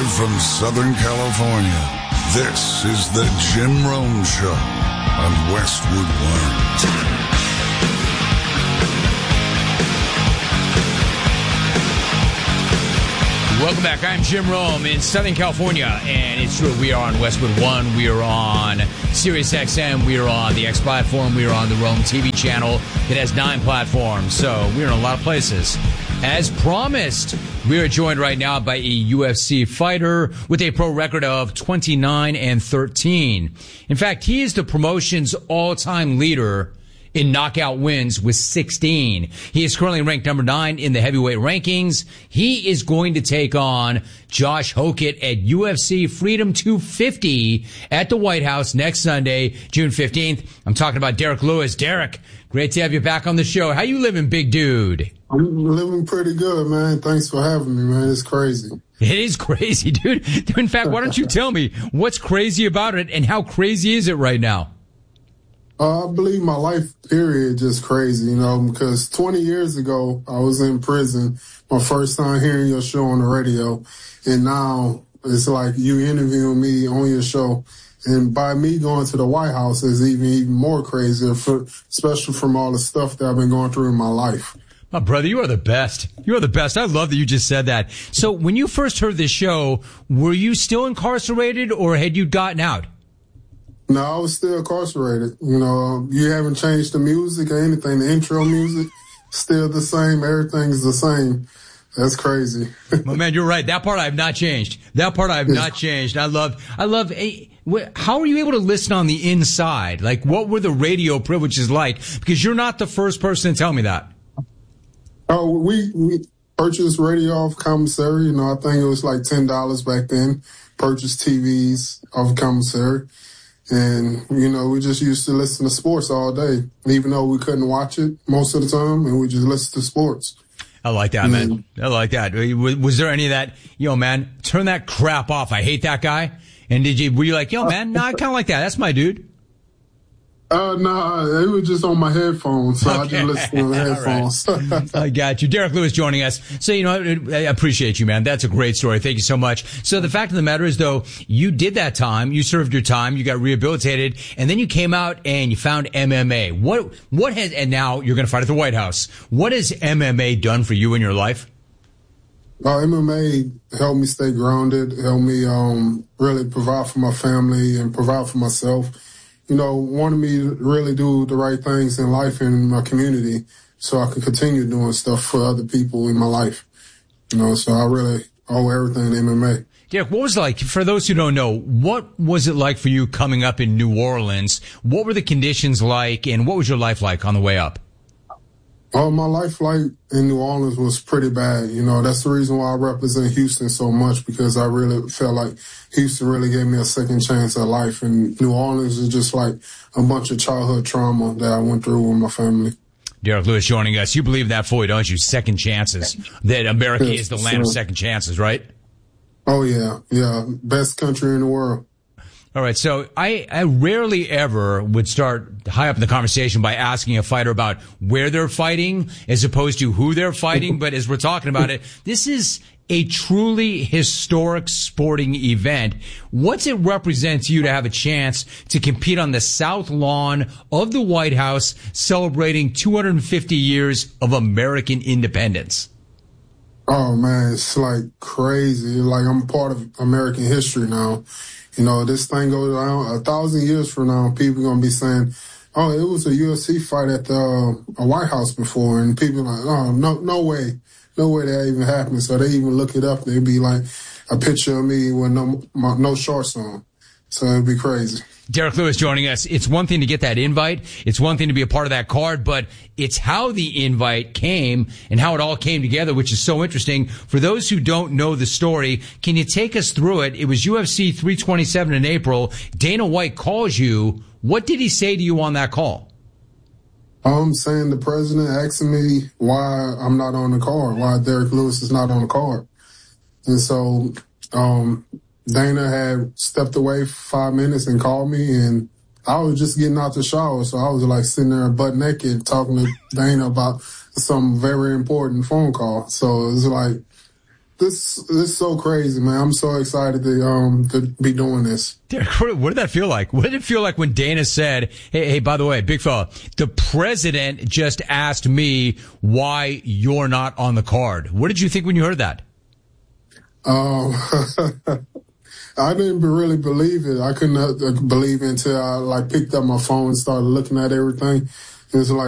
Live from Southern California, this is the Jim Rome Show on Westwood One. Welcome back. I'm Jim Rome in Southern California, and it's true. We are on Westwood One. We are on Sirius XM. We are on the X platform. We are on the Rome TV channel. It has 9 platforms, so we're in a lot of places. As promised, we are joined right now by a UFC fighter with a pro record of 29-13. In fact, he is the promotion's all-time leader in knockout wins with 16. He is currently ranked number 9 in the heavyweight rankings. He is going to take on Josh Hokett at UFC Freedom 250 at the White House next Sunday, June 15th. I'm talking about Derrick Lewis. Derrick, great to have you back on the show. How you living, big dude? I'm living pretty good, man. Thanks for having me, man. It's crazy. It is crazy, dude. In fact, why don't you tell me what's crazy about it and how crazy is it right now? I believe my life period just crazy, because 20 years ago, I was in prison, my first time hearing your show on the radio, and now it's like you interviewing me on your show. And by me going to the White House is even more crazier, especially from all the stuff that I've been going through in my life. Oh, brother, you are the best. You are the best. I love that you just said that. So when you first heard this show, were you still incarcerated or had you gotten out? No, I was still incarcerated. You haven't changed the music or anything. The intro music, still the same. Everything's the same. That's crazy. Well, man, you're right. That part I have not changed. That part I have not changed. I love, how are you able to listen on the inside? Like, what were the radio privileges like? Because you're not the first person to tell me that. Oh, we purchased radio off commissary. I think it was like $10 back then. Purchased TVs off commissary. And, we just used to listen to sports all day, even though we couldn't watch it most of the time, and we just listened to sports. I like that, man. I like that. Was there any of that, man, turn that crap off. I hate that guy. And were you like, man, no, I kind of like that. That's my dude. No, it was just on my headphones, so I just listened on the headphones. Right. I got you. Derrick Lewis joining us. So, I appreciate you, man. That's a great story. Thank you so much. So the fact of the matter is, though, you did that time, you served your time, you got rehabilitated, and then you came out and you found MMA. And now you're going to fight at the White House. What has MMA done for you in your life? MMA helped me stay grounded, helped me really provide for my family and provide for myself. Wanted me to really do the right things in life and in my community so I could continue doing stuff for other people in my life. So I really owe everything to MMA. Derrick, what was it like, for those who don't know, what was it like for you coming up in New Orleans? What were the conditions like, and what was your life like on the way up? My life in New Orleans was pretty bad. That's the reason why I represent Houston so much, because I really felt like Houston really gave me a second chance at life. And New Orleans is just like a bunch of childhood trauma that I went through with my family. Derrick Lewis joining us. You believe that fully, don't you? Second chances. That America is the land of second chances, right? Oh, yeah. Yeah. Best country in the world. All right, so I rarely ever would start high up in the conversation by asking a fighter about where they're fighting as opposed to who they're fighting. But as we're talking about it, this is a truly historic sporting event. What's it represent to you to have a chance to compete on the South Lawn of the White House celebrating 250 years of American independence? Oh, man, it's like crazy. Like I'm part of American history now. This thing goes around 1,000 years from now, people are going to be saying, oh, it was a UFC fight at the White House before. And people are like, oh, no way. No way that even happened. So they even look it up. They'd be like a picture of me with no shorts on. So it'd be crazy. Derrick Lewis joining us. It's one thing to get that invite. It's one thing to be a part of that card, but it's how the invite came and how it all came together, which is so interesting. For those who don't know the story, can you take us through it? It was UFC 327 in April. Dana White calls you. What did he say to you on that call? Saying the president asking me why I'm not on the card, why Derrick Lewis is not on the card. And so, Dana had stepped away for 5 minutes and called me, and I was just getting out the shower. So I was like sitting there butt naked talking to Dana about some very important phone call. So it was like, this is so crazy, man. I'm so excited to be doing this. Derek, what did that feel like? What did it feel like when Dana said, hey, by the way, big fella, the president just asked me why you're not on the card? What did you think when you heard that? I didn't really believe it. I couldn't believe it until I picked up my phone and started looking at everything. It was like,